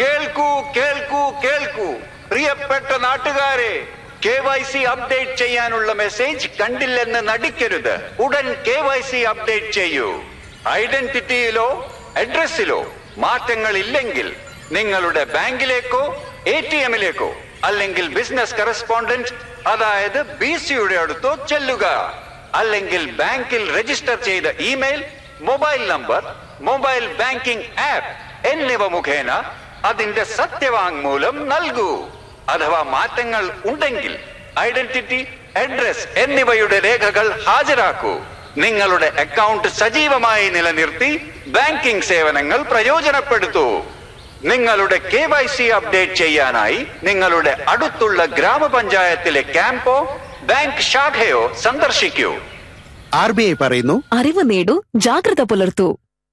കേൾക്കൂ കേൾക്കൂ കേൾക്കൂ, പ്രിയപ്പെട്ട നാട്ടുകാരെ, KYC അപ്ഡേറ്റ് ചെയ്യാനുള്ള മെസ്സേജ് കണ്ടില്ലെന്ന് നടിക്കരുത്. ഉടൻ KYC അപ്ഡേറ്റ് ചെയ്യൂ. ഐഡന്റിറ്റിയിലോ അഡ്രസ്സിലോ മാറ്റങ്ങൾ ഇല്ലെങ്കിൽ നിങ്ങളുടെ ബാങ്കിലേക്കോ ATM-ലേക്കോ അല്ലെങ്കിൽ ബിസിനസ് കറസ്പോണ്ടന്റ് അതായത് BCയുടെ അടുത്തോ ചെല്ലുക. അല്ലെങ്കിൽ ബാങ്കിൽ രജിസ്റ്റർ ചെയ്ത email, mobile number, mobile banking app എന്നിവ മുഖേന അതിന്റെ സത്യവാങ്മൂലം നൽകൂ. അഥവാ മാറ്റങ്ങൾ ഉണ്ടെങ്കിൽ ഐഡന്റിറ്റി, അഡ്രസ് എന്നിവയുടെ രേഖകൾ ഹാജരാക്കൂ. നിങ്ങളുടെ അക്കൗണ്ട് സജീവമായി നിലനിർത്തി ബാങ്കിംഗ് സേവനങ്ങൾ പ്രയോജനപ്പെടുത്തൂ. നിങ്ങളുടെ KYC അപ്ഡേറ്റ് ചെയ്യാനായി നിങ്ങളുടെ അടുത്തുള്ള ഗ്രാമപഞ്ചായത്തിലെ ക്യാമ്പോ ബാങ്ക് ശാഖയോ സന്ദർശിക്കൂ. RBI പറയുന്നു, അറിവ് നേടൂ, ജാഗ്രത പുലർത്തൂ.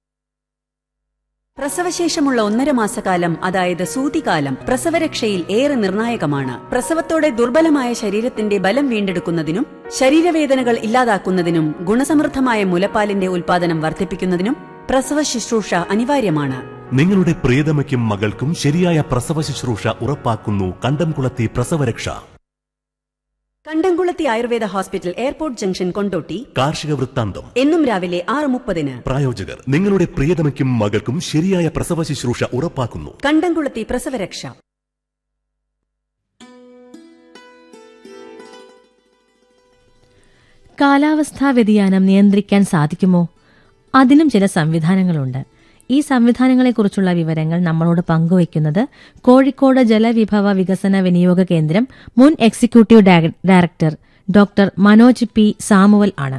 പ്രസവശേഷമുള്ള 1.5 മാസക്കാലം, അതായത് സൂതികാലം, പ്രസവരക്ഷയിൽ ഏറെ നിർണായകമാണ്. പ്രസവത്തോടെ ദുർബലമായ ശരീരത്തിന്റെ ബലം വീണ്ടെടുക്കുന്നതിനും ശരീരവേദനകൾ ഇല്ലാതാക്കുന്നതിനും ഗുണസമൃദ്ധമായ മുലപ്പാലിന്റെ ഉൽപാദനം വർദ്ധിപ്പിക്കുന്നതിനും പ്രസവ ശുശ്രൂഷ അനിവാര്യമാണ്. നിങ്ങളുടെ പ്രിയതമയ്ക്കും മകൾക്കും ശരിയായ പ്രസവ ശുശ്രൂഷ ഉറപ്പാക്കുന്നു കണ്ടംകുളത്തി പ്രസവരക്ഷ. കണ്ടംകുളത്തി Ayurveda hospital, airport junction, Kondotty. കാർഷിക വൃത്താന്തം എന്നും രാവിലെ 6:30. പ്രായോജകർ നിങ്ങളുടെ പ്രിയതമയ്ക്കും മകൾക്കും ശരിയായ പ്രസവ ശുശ്രൂഷ ഉറപ്പാക്കുന്നു കണ്ടംകുളത്തി പ്രസവരക്ഷ. കാലാവസ്ഥാ വ്യതിയാനം നിയന്ത്രിക്കാൻ സാധിക്കുമോ? അതിനും ചില സംവിധാനങ്ങളുണ്ട്. ഈ സംവിധാനങ്ങളെക്കുറിച്ചുള്ള വിവരങ്ങൾ നമ്മളോട് പങ്കുവയ്ക്കുന്നത് കോഴിക്കോട് ജലവിഭവ വികസന വിനിയോഗ കേന്ദ്രം മുൻ executive director doctor Manoj P Samuel ആണ്.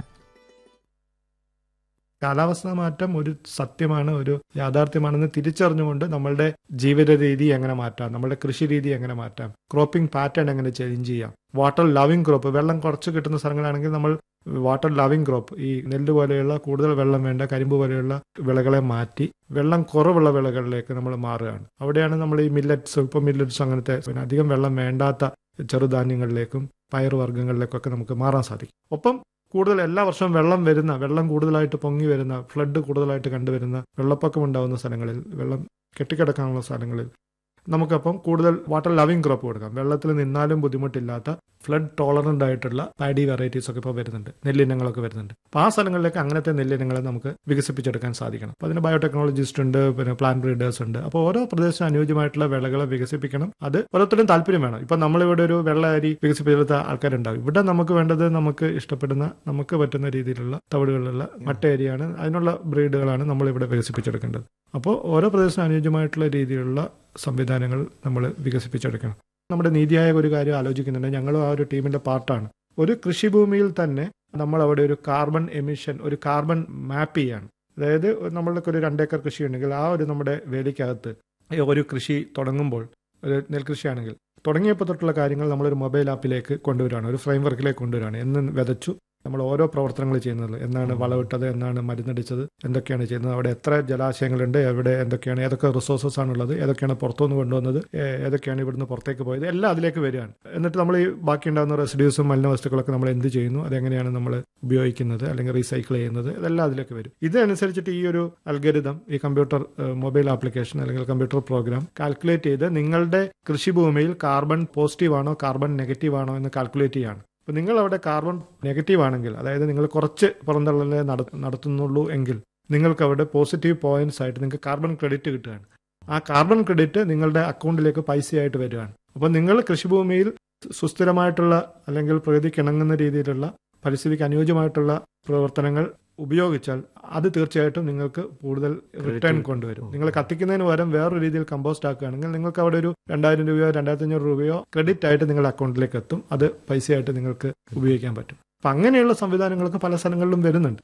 കാലാവസ്ഥാ മാറ്റം ഒരു സത്യമാണ്, ഒരു യാഥാർത്ഥ്യമാണെന്ന് തിരിച്ചറിഞ്ഞുകൊണ്ട് നമ്മളുടെ ജീവിത രീതി എങ്ങനെ മാറ്റാം, നമ്മുടെ കൃഷി രീതി എങ്ങനെ മാറ്റാം, ക്രോപ്പിംഗ് പാറ്റേൺ എങ്ങനെ ചേഞ്ച് ചെയ്യാം, വാട്ടർ ലവിംഗ് ക്രോപ്പ്, വെള്ളം കുറച്ച് കിട്ടുന്ന സ്ഥലങ്ങളാണെങ്കിൽ നമ്മൾ വാട്ടർ ലവിംഗ് ക്രോപ്പ്, ഈ നെല്ല് പോലെയുള്ള കൂടുതൽ വെള്ളം വേണ്ട കരിമ്പ് പോലെയുള്ള വിളകളെ മാറ്റി വെള്ളം കുറവുള്ള വിളകളിലേക്ക് നമ്മൾ മാറുകയാണ്. അവിടെയാണ് നമ്മൾ ഈ മില്ലറ്റ്സ്, ഇപ്പോൾ മില്ലറ്റ്സ് അങ്ങനത്തെ അധികം വെള്ളം വേണ്ടാത്ത ചെറുധാന്യങ്ങളിലേക്കും പയറുവർഗ്ഗങ്ങളിലേക്കൊക്കെ നമുക്ക് മാറാൻ സാധിക്കും. ഒപ്പം കൂടുതൽ എല്ലാ വർഷവും വെള്ളം കൂടുതലായിട്ട് പൊങ്ങി വരുന്ന, ഫ്ലഡ് കൂടുതലായിട്ട് കണ്ടുവരുന്ന, വെള്ളപ്പൊക്കം ഉണ്ടാകുന്ന സ്ഥലങ്ങളിൽ, വെള്ളം കെട്ടിക്കിടക്കാനുള്ള സ്ഥലങ്ങളിൽ നമുക്കപ്പം കൂടുതൽ വാട്ടർ ലവിംഗ് ക്രോപ്പ് കൊടുക്കാം. വെള്ളത്തിൽ നിന്നാലും ബുദ്ധിമുട്ടില്ലാത്ത ഫ്ലഡ് ടോളറന്റ് ആയിട്ടുള്ള പാഡി വെറൈറ്റീസ് ഒക്കെ ഇപ്പോൾ വരുന്നുണ്ട്, നെല്ലിനങ്ങളൊക്കെ വരുന്നുണ്ട്. അപ്പോൾ ആ സ്ഥലങ്ങളിലേക്ക് അങ്ങനത്തെ നെല്ലിനങ്ങളെ നമുക്ക് വികസിപ്പിച്ചെടുക്കാൻ സാധിക്കണം. അപ്പോൾ അതിന് ബയോടെക്നോളജിസ്റ്റ് ഉണ്ട്, പിന്നെ പ്ലാന്റ് ബ്രീഡേഴ്സ് ഉണ്ട്. അപ്പോൾ ഓരോ പ്രദേശത്തിന് അനുയോജ്യമായിട്ടുള്ള വിളകളെ വികസിപ്പിക്കണം. അത് ഓരോരുത്തരും താല്പര്യം വേണം. ഇപ്പം നമ്മളിവിടെ ഒരു വെള്ള അരി വികസിപ്പിച്ചെടുത്ത ആൾക്കാരുണ്ടാവും. ഇവിടെ നമുക്ക് വേണ്ടത് നമുക്ക് ഇഷ്ടപ്പെടുന്ന, നമുക്ക് പറ്റുന്ന രീതിയിലുള്ള തവിടുകളുള്ള മട്ട അരിയാണ്, അതിനുള്ള ബ്രീഡുകളാണ് നമ്മളിവിടെ വികസിപ്പിച്ചെടുക്കേണ്ടത്. അപ്പോൾ ഓരോ പ്രദേശത്തിന് അനുയോജ്യമായിട്ടുള്ള രീതിയിലുള്ള സംവിധാനങ്ങൾ നമ്മൾ വികസിപ്പിച്ചെടുക്കണം. നമ്മുടെ നീതി ആയോഗ് ഒരു കാര്യം ആലോചിക്കുന്നുണ്ട്, ഞങ്ങളും ആ ഒരു ടീമിന്റെ പാർട്ടാണ്. ഒരു കൃഷിഭൂമിയിൽ തന്നെ നമ്മൾ അവിടെ ഒരു കാർബൺ എമിഷൻ, ഒരു കാർബൺ മാപ്പ് ചെയ്യാണ്. അതായത് നമ്മൾക്ക് ഒരു 2 ഏക്കർ കൃഷി ഉണ്ടെങ്കിൽ ആ ഒരു നമ്മുടെ വേലിക്കകത്ത് ഒരു കൃഷി തുടങ്ങുമ്പോൾ, ഒരു നെൽകൃഷിയാണെങ്കിൽ തുടങ്ങിയപ്പോൾ തൊട്ടുള്ള കാര്യങ്ങൾ നമ്മളൊരു മൊബൈൽ ആപ്പിലേക്ക് കൊണ്ടുവരികയാണ്, ഒരു ഫ്രെയിം വർക്കിലേക്ക് കൊണ്ടുവരികയാണ്. എന്ന് വിതച്ചു, നമ്മൾ ഓരോ പ്രവർത്തനങ്ങൾ ചെയ്യുന്നത്, എന്നാണ് വളമിട്ടത്, എന്നാണ് മരുന്നടിച്ചത്, എന്തൊക്കെയാണ് ചെയ്യുന്നത്, അവിടെ എത്ര ജലാശയങ്ങളുണ്ട്, എവിടെ എന്തൊക്കെയാണ്, ഏതൊക്കെ റിസോഴ്സസ് ആണുള്ളത്, ഏതൊക്കെയാണ് പുറത്തുനിന്ന് കൊണ്ടുവന്നത്, ഏതൊക്കെയാണ് ഇവിടുന്ന് പുറത്തേക്ക് പോയത്, എല്ലാം അതിലേക്ക് വരികയാണ്. എന്നിട്ട് നമ്മൾ ഈ ബാക്കിയുണ്ടാകുന്ന റെസിഡ്യൂസും മലിനവസ്തുക്കളൊക്കെ നമ്മൾ എന്ത് ചെയ്യുന്നു, അതെങ്ങനെയാണ് നമ്മൾ ഉപയോഗിക്കുന്നത് അല്ലെങ്കിൽ റീസൈക്കിൾ ചെയ്യുന്നത്, ഇതെല്ലാം അതിലേക്ക് വരും. ഇതനുസരിച്ചിട്ട് ഈ ഒരു അൽഗരിതം, ഈ കമ്പ്യൂട്ടർ മൊബൈൽ ആപ്ലിക്കേഷൻ അല്ലെങ്കിൽ കമ്പ്യൂട്ടർ പ്രോഗ്രാം കാൽക്കുലേറ്റ് ചെയ്ത് നിങ്ങളുടെ കൃഷിഭൂമിയിൽ കാർബൺ പോസിറ്റീവ് ആണോ കാർബൺ നെഗറ്റീവ് ആണോ എന്ന് കാൽക്കുലേറ്റ് ചെയ്യാണ്. അപ്പോൾ നിങ്ങൾ അവിടെ കാർബൺ നെഗറ്റീവ് ആണെങ്കിൽ, അതായത് നിങ്ങൾ കുറച്ച് പുറന്തള്ളലേ നടത്തുന്നുള്ളൂ എങ്കിൽ നിങ്ങൾക്ക് അവിടെ പോസിറ്റീവ് പോയിന്റ്സ് ആയിട്ട് നിങ്ങൾക്ക് കാർബൺ ക്രെഡിറ്റ് കിട്ടുകയാണ്. ആ കാർബൺ ക്രെഡിറ്റ് നിങ്ങളുടെ അക്കൗണ്ടിലേക്ക് പൈസയായിട്ട് വരികയാണ്. അപ്പോൾ നിങ്ങൾ കൃഷിഭൂമിയിൽ സുസ്ഥിരമായിട്ടുള്ള അല്ലെങ്കിൽ പ്രകൃതിക്ക് ഇണങ്ങുന്ന രീതിയിലുള്ള പരിസ്ഥിതിക്ക് അനുയോജ്യമായിട്ടുള്ള പ്രവർത്തനങ്ങൾ ഉപയോഗിച്ചാൽ അത് തീർച്ചയായിട്ടും നിങ്ങൾക്ക് കൂടുതൽ റിട്ടേൺ കൊണ്ടുവരും. നിങ്ങൾ കത്തിക്കുന്നതിന് പകരം വേറൊരു രീതിയിൽ കമ്പോസ്റ്റ് ആക്കുകയാണെങ്കിൽ നിങ്ങൾക്ക് അവിടെ ഒരു 2000 രൂപയോ 2500 രൂപയോ ക്രെഡിറ്റ് ആയിട്ട് നിങ്ങളുടെ അക്കൗണ്ടിലേക്ക് എത്തും. അത് പൈസയായിട്ട് നിങ്ങൾക്ക് ഉപയോഗിക്കാൻ പറ്റും. അപ്പം അങ്ങനെയുള്ള സംവിധാനങ്ങളൊക്കെ പല സ്ഥലങ്ങളിലും വരുന്നുണ്ട്.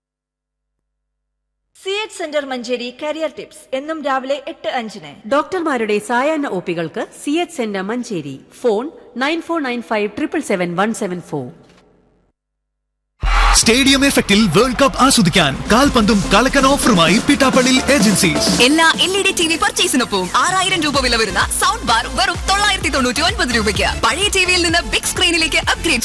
CH centre Manjeri career tips എന്നും രാവിലെ 8:05. ഡോക്ടർമാരുടെ സായാഹ്ന ഒപികൾക്ക് CH centre Manjeri. Phone 9495777174. Stadium എഫക്റ്റിൽ വേൾഡ് കപ്പ് ആസ്വദിക്കാൻ കാൽപന്തും കളക്കൻ ഓഫറുമായി പിട്ടാപ്പള്ളി ഏജൻസീസ്. എല്ലാ LED TV പർച്ചേസിനൊപ്പം 6000 രൂപ വില വരുന്ന സൗണ്ട് ബാർ വെറും 999 രൂപയ്ക്ക്. പഴയ ടിവിയിൽ നിന്ന് ബിഗ് സ്ക്രീനിലേക്ക് അപ്ഗ്രേഡ്